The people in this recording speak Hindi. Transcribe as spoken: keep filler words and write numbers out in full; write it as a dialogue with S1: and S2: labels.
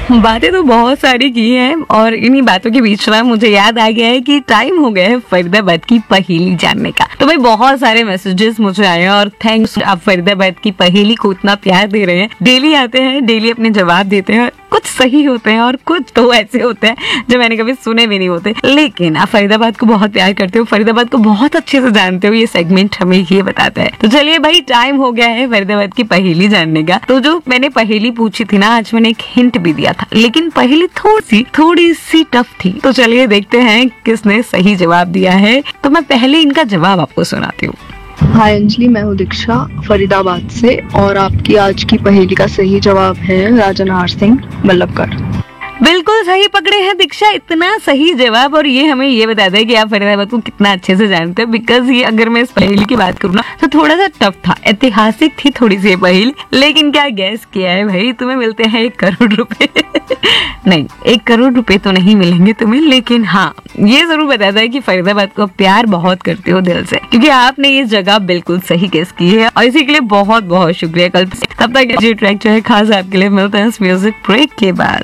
S1: बातें तो बहुत सारी की हैं और इन्हीं बातों के बीच में मुझे याद आ गया है कि टाइम हो गया है फरीदाबाद की पहेली जानने का। तो भाई बहुत सारे मैसेजेस मुझे आए हैं और थैंक्स, आप फरीदाबाद की पहेली को इतना प्यार दे रहे हैं। डेली आते हैं, डेली अपने जवाब देते हैं। कुछ सही होते हैं और कुछ तो ऐसे होते हैं जो मैंने कभी सुने भी नहीं होते। लेकिन आप फरीदाबाद को बहुत प्यार करते हो, फरीदाबाद को बहुत अच्छे से जानते हो, ये सेगमेंट हमें ये बताता है। तो चलिए भाई, टाइम हो गया है फरीदाबाद की पहेली जानने का। तो जो मैंने पहेली पूछी थी ना, आज मैंने एक हिंट भी दिया था, लेकिन पहेली थोड़ी सी थोड़ी सी टफ थी। तो चलिए देखते हैं किसने सही जवाब दिया है। तो मैं पहले इनका जवाब आपको सुनाती हूँ।
S2: हाय अंजलि, मैं हूँ दीक्षा फरीदाबाद से और आपकी आज की पहेली का सही जवाब है राजा नाहर सिंह मल्लकर।
S1: बिल्कुल सही पकड़े हैं दीक्षा, इतना सही जवाब। और ये हमें ये बताता है कि आप फरीदाबाद को कितना अच्छे से जानते हैं। बिकॉज ये, अगर मैं इस पहेली की बात करूँ ना, तो थोड़ा सा टफ था, ऐतिहासिक थी थोड़ी सी पहेली। लेकिन क्या गैस किया है भाई, तुम्हें मिलते हैं एक करोड़ रुपए। नहीं, एक करोड़ रुपए तो नहीं मिलेंगे तुम्हें, लेकिन हाँ ये जरूर बताता है कि फरीदाबाद को प्यार बहुत करते हो दिल से, क्योंकि आपने ये जगह बिल्कुल सही गेस की है और इसी के लिए बहुत बहुत शुक्रिया। कल तब तक ये ट्रैक जो है खास आपके लिए मिलता है इस म्यूजिक ब्रेक के बाद।